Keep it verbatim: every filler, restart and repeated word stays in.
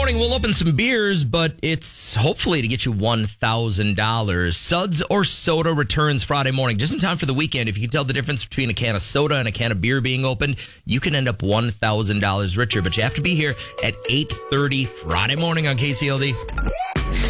morning, we'll open some beers, but it's hopefully to get you one thousand dollars. Suds or Soda returns Friday morning, just in time for the weekend. If you can tell the difference between a can of soda and a can of beer being opened, you can end up one thousand dollars richer. But you have to be here at eight thirty Friday morning on K C L D.